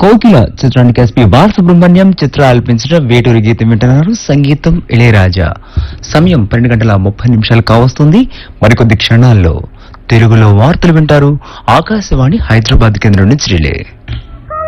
కోకిల చిత్రానికి ఎస్పి బాలసుబ్రహ్మణ్యం చిత్ర ఆలపించిన వేటూరి గీతం వింటున్నారు. సంగీతం ఇళయరాజా. సమయం 12:30 కావస్తుంది. మరికొద్ది క్షణాల్లో తెలుగులో వార్తలు వింటారు. ఆకాశవాణి హైదరాబాద్ కేంద్రం నుంచి రిలే.